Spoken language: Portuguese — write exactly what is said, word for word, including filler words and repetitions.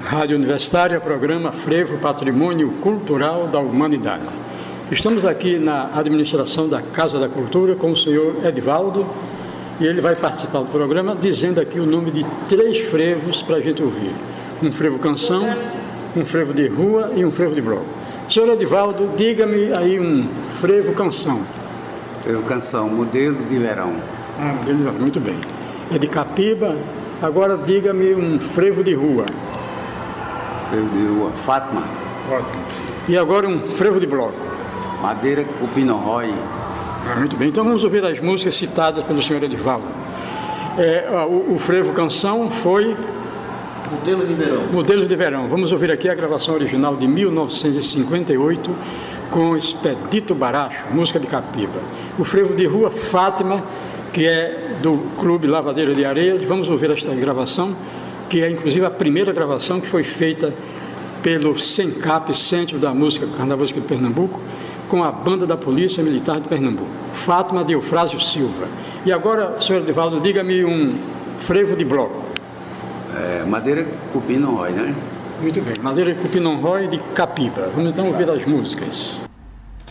Rádio Universitária, programa Frevo, Patrimônio Cultural da Humanidade. Estamos aqui na administração da Casa da Cultura com o senhor Edivaldo e ele vai participar do programa dizendo aqui o nome de três frevos para a gente ouvir. Um frevo canção, um frevo de rua e um frevo de bloco. Senhor Edivaldo, diga-me aí um frevo canção. Frevo canção, modelo de verão. Ah, modelo de verão, muito bem. É de Capiba. Agora diga-me um frevo de rua. Frevo de rua, Fátima. Ótimo. E agora um frevo de bloco. Madeira Cupino-Roy. Ah, muito bem. Então vamos ouvir as músicas citadas pelo senhor Edivaldo. É, o, o frevo canção foi... Modelo de verão. Modelo de verão. Vamos ouvir aqui a gravação original de mil novecentos e cinquenta e oito com Expedito Baracho, música de Capiba. O frevo de rua, Fátima, que é do Clube Lavadeira de Areias. Vamos ouvir esta gravação, que é inclusive a primeira gravação que foi feita pelo SENCAP, Centro da Música Carnavalesca de Pernambuco, com a Banda da Polícia Militar de Pernambuco. Fátima de Eufrásio Silva. E agora, senhor Edivaldo, diga-me um frevo de bloco. É, Madeira Cupino-Roy, né? Muito bem. Madeira Cupino-Roy de Capiba. Vamos então ouvir as músicas.